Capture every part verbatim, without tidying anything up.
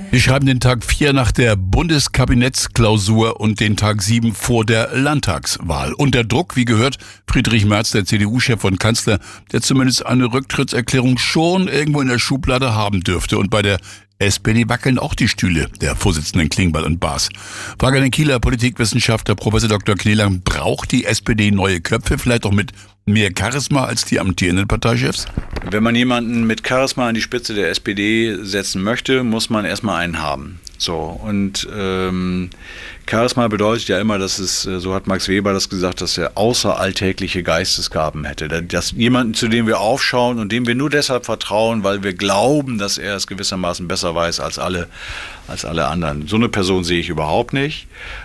Wir schreiben den Tag vier nach der Bundeskabinettsklausur und den Tag sieben vor der Landtagswahl. Unter Druck, wie gehört, Friedrich Merz, der C D U-Chef und Kanzler, der zumindest eine Rücktrittserklärung schon irgendwo in der Schublade haben dürfte. Und bei der S P D wackeln auch die Stühle der Vorsitzenden Klingbeil und Baas. Frage an den Kieler Politikwissenschaftler Professor Doktor Kneeland: Braucht die S P D neue Köpfe, vielleicht auch mit mehr Charisma als die amtierenden Parteichefs? Wenn man jemanden mit Charisma an die Spitze der S P D setzen möchte, muss man erstmal einen haben. So, und ähm, Charisma bedeutet ja immer, dass es, so hat Max Weber das gesagt, dass er außeralltägliche Geistesgaben hätte. Dass jemanden, zu dem wir aufschauen und dem wir nur deshalb vertrauen, weil wir glauben, dass er es gewissermaßen besser weiß als alle, als alle anderen. So eine Person sehe ich überhaupt nicht.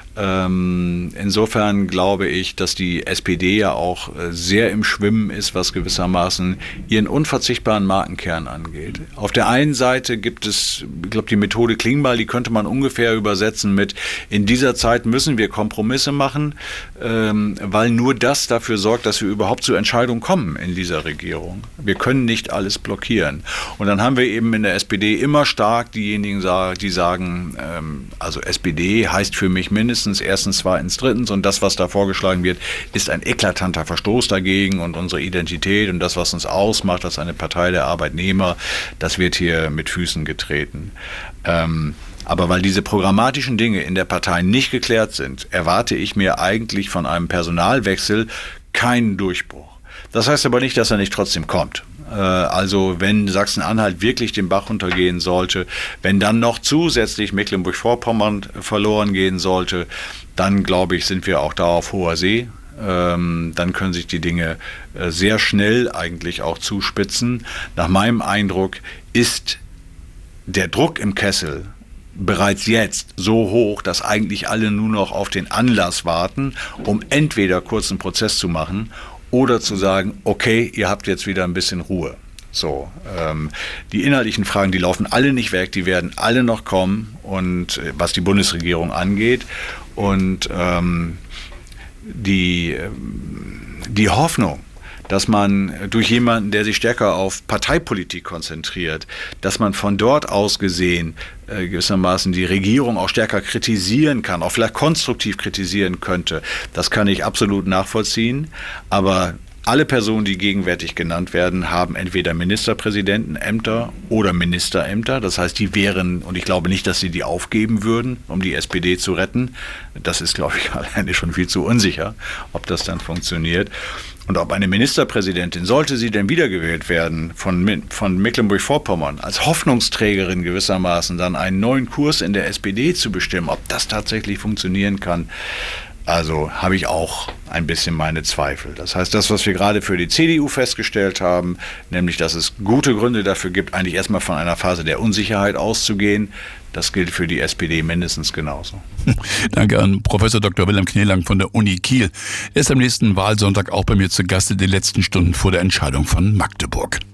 Ähm, insofern glaube ich, dass die S P D ja auch sehr im Schwimmen ist, was gewissermaßen ihren unverzichtbaren Markenkern angeht. Auf der einen Seite gibt es, ich glaube, die Methode Klingbeil, die könnte man ungefähr übersetzen mit: In dieser Zeit müssen wir Kompromisse machen, ähm, weil nur das dafür sorgt, dass wir überhaupt zu Entscheidungen kommen in dieser Regierung. Wir können nicht alles blockieren. Und dann haben wir eben in der S P D immer stark diejenigen, die sagen, ähm, also S P D heißt für mich mindestens erstens, zweitens, drittens, und das, was da vorgeschlagen wird, ist ein eklatanter Verstoß dagegen und unsere Identität und das, was uns ausmacht als eine Partei der Arbeitnehmer, das wird hier mit Füßen getreten. Ähm, aber weil diese programmatischen Dinge in der Partei nicht geklärt sind, erwarte ich mir eigentlich von einem Personalwechsel keinen Durchbruch. Das heißt aber nicht, dass er nicht trotzdem kommt. Also wenn Sachsen-Anhalt wirklich den Bach runtergehen sollte, wenn dann noch zusätzlich Mecklenburg-Vorpommern verloren gehen sollte, dann glaube ich, sind wir auch da auf hoher See. Dann können sich die Dinge sehr schnell eigentlich auch zuspitzen. Nach meinem Eindruck ist der Druck im Kessel bereits jetzt so hoch, dass eigentlich alle nur noch auf den Anlass warten, um entweder kurzen Prozess zu machen oder zu sagen, okay, ihr habt jetzt wieder ein bisschen Ruhe. So, ähm, die inhaltlichen Fragen, die laufen alle nicht weg, die werden alle noch kommen, und äh, was die Bundesregierung angeht. Und ähm, die, die Hoffnung, dass man durch jemanden, der sich stärker auf Parteipolitik konzentriert, dass man von dort aus gesehen äh, gewissermaßen die Regierung auch stärker kritisieren kann, auch vielleicht konstruktiv kritisieren könnte, das kann ich absolut nachvollziehen. Aber alle Personen, die gegenwärtig genannt werden, haben entweder Ministerpräsidentenämter oder Ministerämter. Das heißt, die wären, und ich glaube nicht, dass sie die aufgeben würden, um die S P D zu retten. Das ist, glaube ich, alleine schon viel zu unsicher, ob das dann funktioniert. Und ob eine Ministerpräsidentin, sollte sie denn wiedergewählt werden, von, von Mecklenburg-Vorpommern als Hoffnungsträgerin gewissermaßen dann einen neuen Kurs in der S P D zu bestimmen, ob das tatsächlich funktionieren kann, also habe ich auch ein bisschen meine Zweifel. Das heißt, das, was wir gerade für die C D U festgestellt haben, nämlich, dass es gute Gründe dafür gibt, eigentlich erstmal von einer Phase der Unsicherheit auszugehen, das gilt für die S P D mindestens genauso. Danke an Professor Doktor Wilhelm Kneeland von der Uni Kiel. Er ist am nächsten Wahlsonntag auch bei mir zu Gast in den letzten Stunden vor der Entscheidung von Magdeburg.